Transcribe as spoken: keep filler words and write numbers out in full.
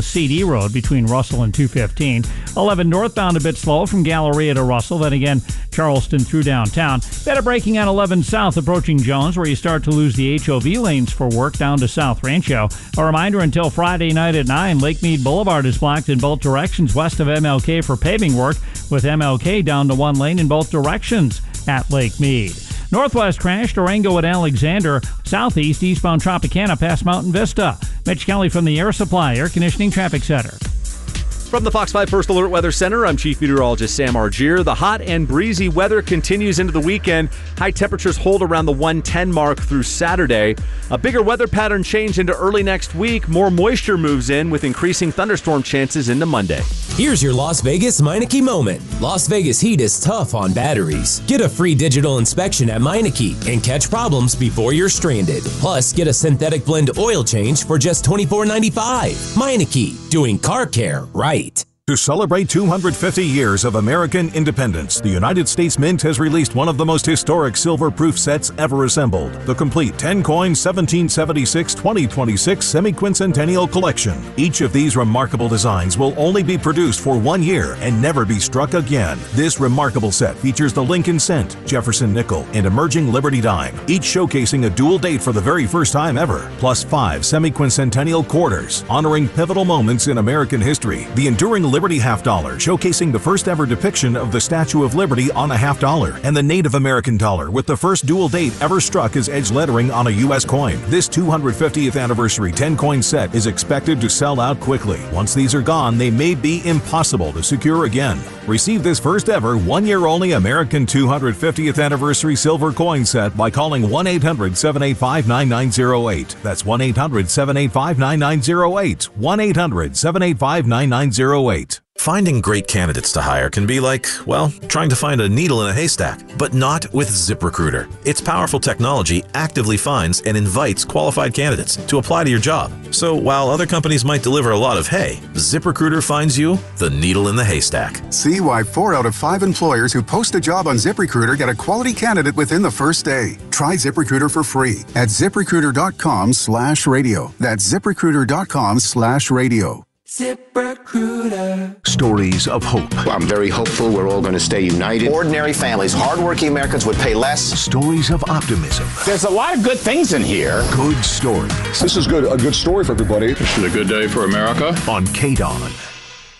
the C D Road between Russell and two fifteen. eleven northbound a bit slow from Galleria to Russell, then again Charleston through downtown. Better braking on eleven south approaching Jones, where you start to lose the H O V lanes for work down to South Rancho. A reminder, until Friday night at nine, Lake Mead Boulevard is blocked in both directions west of M L K for paving work, with M L K down to one lane in both directions at Lake Mead. Northwest crash, Durango at Alexander. Southeast, eastbound Tropicana past Mountain Vista. Mitch Kelly from the Air Supply Air Conditioning Traffic Center. From the Fox five First Alert Weather Center, I'm Chief Meteorologist Sam Argier. The hot and breezy weather continues into the weekend. High temperatures hold around the one ten mark through Saturday. A bigger weather pattern change into early next week. More moisture moves in with increasing thunderstorm chances into Monday. Here's your Las Vegas Meineke moment. Las Vegas heat is tough on batteries. Get a free digital inspection at Meineke and catch problems before you're stranded. Plus, get a synthetic blend oil change for just twenty-four ninety-five. Meineke, doing car care right. To celebrate two hundred fifty years of American independence, the United States Mint has released one of the most historic silver-proof sets ever assembled, the complete ten-coin seventeen seventy-six to twenty twenty-six Semi-Quincentennial Collection. Each of these remarkable designs will only be produced for one year and never be struck again. This remarkable set features the Lincoln Cent, Jefferson Nickel, and emerging Liberty Dime, each showcasing a dual date for the very first time ever, plus five Semi-Quincentennial Quarters, honoring pivotal moments in American history. The enduring Liberty half dollar, showcasing the first ever depiction of the Statue of Liberty on a half dollar, and the Native American dollar with the first dual date ever struck as edge lettering on a U S coin. This two hundred fiftieth anniversary ten coin set is expected to sell out quickly. Once these are gone, they may be impossible to secure again. Receive this first ever one year only American two hundred fiftieth anniversary silver coin set by calling one eight hundred seven eight five nine nine zero eight. That's one eight hundred seven eight five nine nine zero eight. one eight hundred seven eight five nine nine zero eight. Finding great candidates to hire can be like, well, trying to find a needle in a haystack, but not with ZipRecruiter. Its powerful technology actively finds and invites qualified candidates to apply to your job. So while other companies might deliver a lot of hay, ZipRecruiter finds you the needle in the haystack. See why four out of five employers who post a job on ZipRecruiter get a quality candidate within the first day. Try ZipRecruiter for free at ZipRecruiter.com slash radio. That's ZipRecruiter.com slash radio. ZipRecruiter. Stories of hope. Well, I'm very hopeful we're all going to stay united. Ordinary families, hardworking Americans would pay less. Stories of optimism. There's a lot of good things in here. Good stories. This is good. A good story for everybody. This is a good day for America. On K D O N.